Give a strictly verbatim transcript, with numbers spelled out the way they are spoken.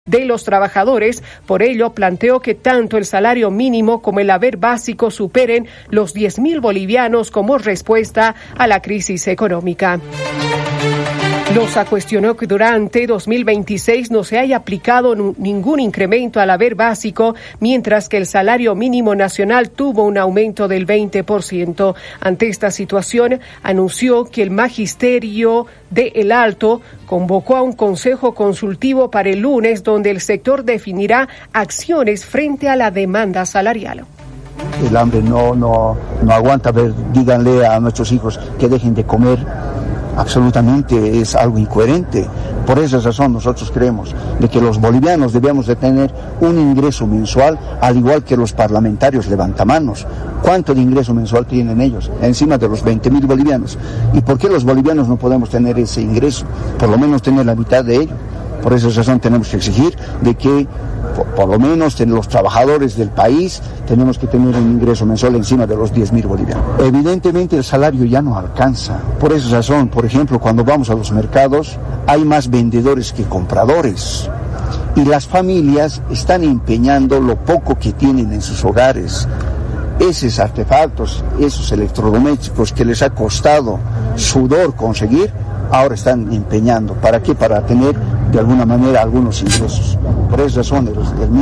de los trabajadores. Por ello, planteó que tanto el salario mínimo como el haber básico superen los diez mil bolivianos como respuesta a la crisis económica. Losa cuestionó que durante dos mil veintiséis no se haya aplicado n- ningún incremento al haber básico, mientras que el salario mínimo nacional tuvo un aumento del veinte por ciento. Ante esta situación, anunció que el magisterio de El Alto convocó a un consejo consultivo para el lunes, donde el sector definirá acciones frente a la demanda salarial. El hambre no, no, no aguanta. Ver, díganle a nuestros hijos que dejen de comer. Absolutamente es algo incoherente. Por esa razón nosotros creemos de que los bolivianos debemos de tener un ingreso mensual, al igual que los parlamentarios levantamanos. ¿Cuánto de ingreso mensual tienen ellos? Encima de los veinte mil bolivianos. ¿Y por qué los bolivianos no podemos tener ese ingreso? Por lo menos tener la mitad de ello. Por esa razón tenemos que exigir de que por, por lo menos los trabajadores del país tenemos que tener un ingreso mensual encima de los diez mil bolivianos. Evidentemente el salario ya no alcanza. Por esa razón, por ejemplo, cuando vamos a los mercados hay más vendedores que compradores. Y las familias están empeñando lo poco que tienen en sus hogares. Esos artefactos, esos electrodomésticos que les ha costado sudor conseguir, ahora están empeñando. ¿Para qué? Para tener de alguna manera algunos ingresos. Por esa razón, el, el